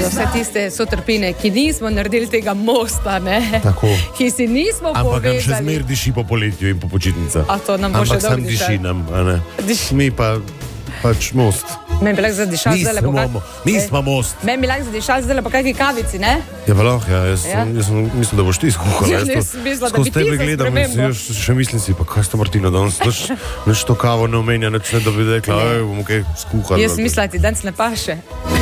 za vse tiste sotrpine, ki nismo naredili tega mosta, ne? Tako. Ki si nismo ampak povezali. nam še zmer diši po poletju in po počitnicah. A to nam bo še ampak sam dolgo diši dišalo. nam, a ne. Diši. Mi pa pač most. Meni bi lahko zadišal zdaj lepo. Mi smo most. Meni bi lahko zadišal zdaj lepo kakšni kavici, ne? Ja, pa lahko, ja. Jaz mislim, da boš ti skuhala. Ja, jaz mislila, da bi ti za spremembo. Jaz še mislim si, pa kaj sta Martina danes, nič to kavo ne omenja, nič ne, da bi rekla, bomo kaj skuhala. Jaz mislila, ti danes ne paše.